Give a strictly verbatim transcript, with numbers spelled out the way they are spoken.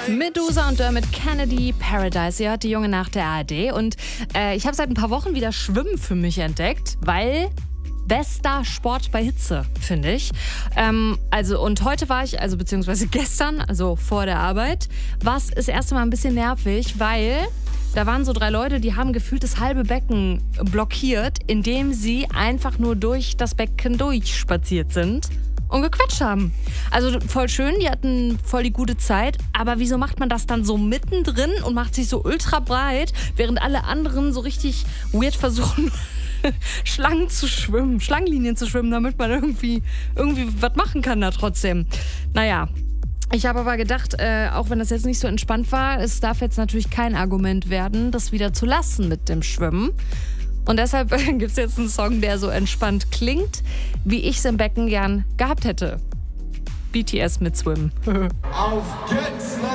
Medusa und Dermot Kennedy, Paradise. Ihr hört die Junge nach der A R D. Und äh, ich habe seit ein paar Wochen wieder Schwimmen für mich entdeckt, weil bester Sport bei Hitze, finde ich. Ähm, also und heute war ich, also beziehungsweise gestern, also vor der Arbeit, war es das erste Mal ein bisschen nervig, weil da waren so drei Leute, die haben gefühlt das halbe Becken blockiert, indem sie einfach nur durch das Becken durchspaziert sind und gequatscht haben. Also voll schön, die hatten voll die gute Zeit, aber wieso macht man das dann so mittendrin und macht sich so ultra breit, während alle anderen so richtig weird versuchen, Schlangen zu schwimmen, Schlangenlinien zu schwimmen, damit man irgendwie, irgendwie was machen kann da trotzdem. Naja, ich habe aber gedacht, äh, auch wenn das jetzt nicht so entspannt war, es darf jetzt natürlich kein Argument werden, das wieder zu lassen mit dem Schwimmen. Und deshalb gibt es jetzt einen Song, der so entspannt klingt, wie ich es im Becken gern gehabt hätte. B T S mit Swim. Auf geht's!